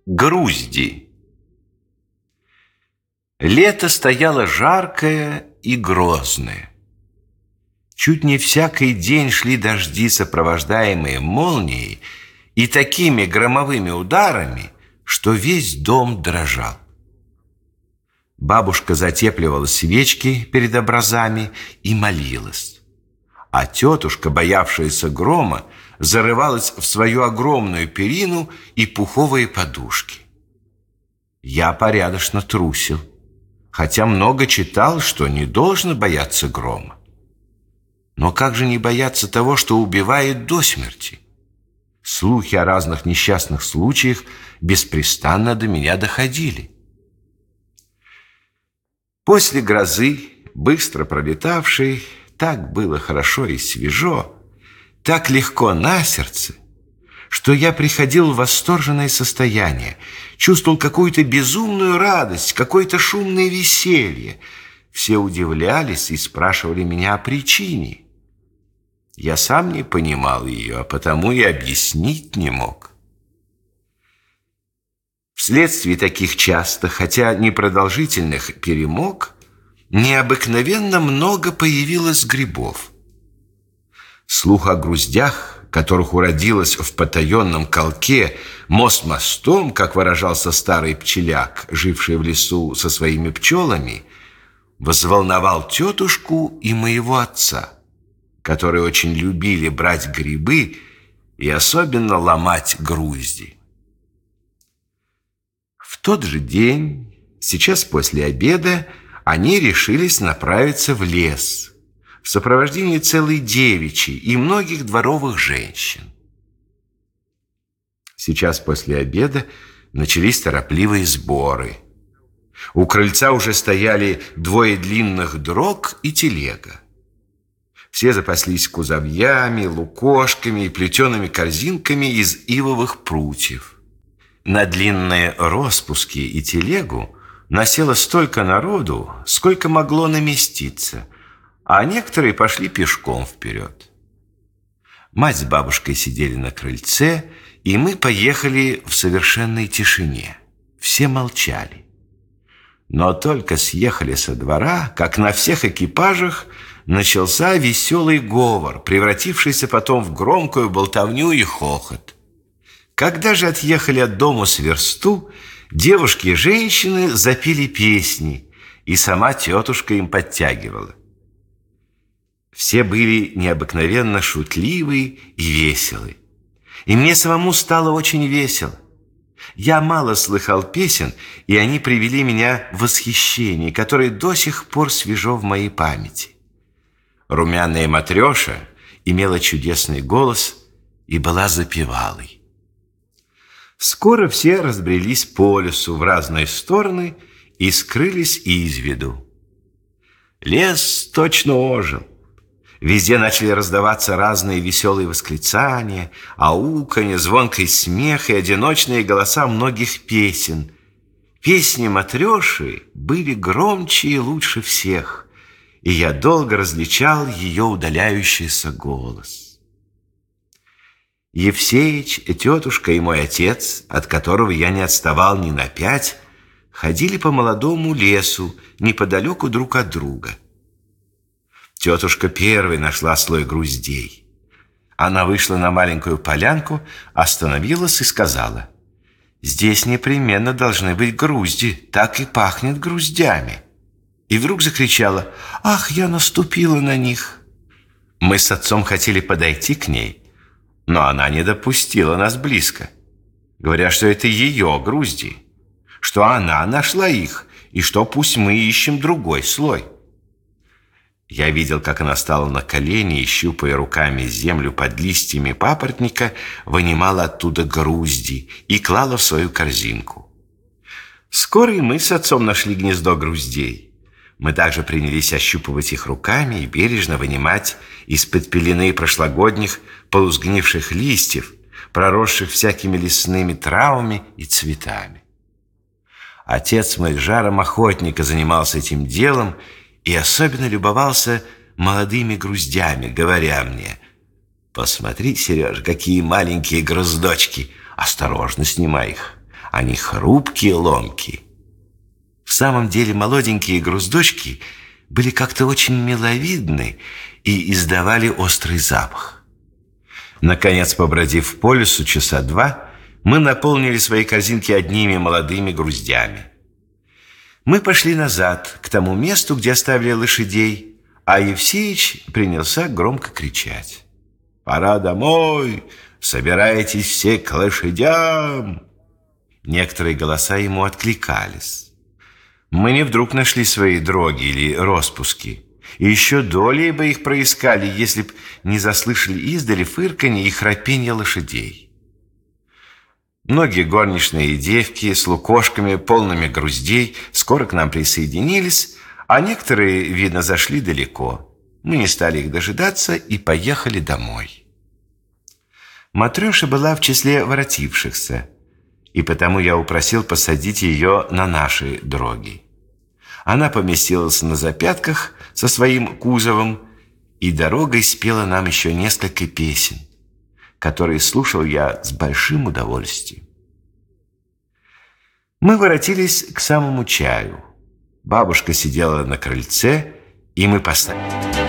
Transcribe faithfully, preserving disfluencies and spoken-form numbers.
Грузди. Лето стояло жаркое и грозное. Чуть не всякий день шли дожди, сопровождаемые молнией и такими громовыми ударами, что весь дом дрожал. Бабушка затепливала свечки перед образами и молилась, а тетушка, боявшаяся грома, зарывалась в свою огромную перину и пуховые подушки. Я порядочно трусил, хотя много читал, что не должно бояться грома. Но как же не бояться того, что убивает до смерти? Слухи о разных несчастных случаях беспрестанно до меня доходили. После грозы, быстро пролетавшей, так было хорошо и свежо, так легко на сердце, что я приходил в восторженное состояние, чувствовал какую-то безумную радость, какое-то шумное веселье. Все удивлялись и спрашивали меня о причине. Я сам не понимал ее, а потому и объяснить не мог. Вследствие таких частых, хотя непродолжительных перемог, необыкновенно много появилось грибов. Слух о груздях, которых уродилось в потаенном колке мост мостом, как выражался старый пчеляк, живший в лесу со своими пчелами, взволновал тетушку и моего отца, которые очень любили брать грибы и особенно ломать грузди. В тот же день, сейчас после обеда, они решились направиться в лес в сопровождении целой девичьей и многих дворовых женщин. Сейчас после обеда начались торопливые сборы. У крыльца уже стояли двое длинных дрог и телега. Все запаслись кузовьями, лукошками и плетеными корзинками из ивовых прутьев. На длинные роспуски и телегу насело столько народу, сколько могло наместиться, а некоторые пошли пешком вперед. Мать с бабушкой сидели на крыльце, и мы поехали в совершенной тишине. Все молчали. Но только съехали со двора, как на всех экипажах начался веселый говор, превратившийся потом в громкую болтовню и хохот. Когда же отъехали от дома с версту, девушки и женщины запели песни, и сама тетушка им подтягивала. Все были необыкновенно шутливы и веселы. И мне самому стало очень весело. Я мало слыхал песен, и они привели меня в восхищение, которое до сих пор свежо в моей памяти. Румяная Матреша имела чудесный голос и была запевалой. Скоро все разбрелись по лесу в разные стороны и скрылись из виду. Лес точно ожил. Везде начали раздаваться разные веселые восклицания, ауканье, звонкий смех и одиночные голоса многих песен. Песни Матреши были громче и лучше всех, и я долго различал ее удаляющийся голос. Евсеич, тетушка и мой отец, от которого я не отставал ни на пять, ходили по молодому лесу неподалеку друг от друга. Тетушка первой нашла слой груздей. Она вышла на маленькую полянку, остановилась и сказала: «Здесь непременно должны быть грузди, так и пахнет груздями». И вдруг закричала: «Ах, я наступила на них!» Мы с отцом хотели подойти к ней, но она не допустила нас близко, говоря, что это ее грузди, что она нашла их, и что пусть мы ищем другой слой. Я видел, как она стала на колени и, щупая руками землю под листьями папоротника, вынимала оттуда грузди и клала в свою корзинку. Вскоре и мы с отцом нашли гнездо груздей. Мы также принялись ощупывать их руками и бережно вынимать из-под пелены прошлогодних полусгнивших листьев, проросших всякими лесными травами и цветами. Отец мой жаром охотника занимался этим делом и особенно любовался молодыми груздями, говоря мне: «Посмотри, Сережа, какие маленькие груздочки! Осторожно снимай их, Они хрупкие, ломкие. В самом деле молоденькие груздочки были как-то очень миловидны и издавали острый запах. Наконец, побродив по лесу часа два, мы наполнили свои корзинки одними молодыми груздями. Мы пошли назад, к тому месту, где оставили лошадей, а Евсеич принялся громко кричать: «Пора домой! Собирайтесь все к лошадям!» Некоторые голоса ему откликались. Мы не вдруг нашли свои дроги или роспуски, и еще долей бы их проискали, если б не заслышали издали фырканье и храпенье лошадей. Многие горничные и девки с лукошками, полными груздей, скоро к нам присоединились, а некоторые, видно, зашли далеко. Мы не стали их дожидаться и поехали домой. Матрёша была в числе воротившихся, и потому я упросил посадить ее на наши дроги. Она поместилась на запятках со своим кузовом и дорогой спела нам еще несколько песен, которые слушал я с большим удовольствием. Мы воротились к самому чаю. Бабушка сидела на крыльце, и мы поставили...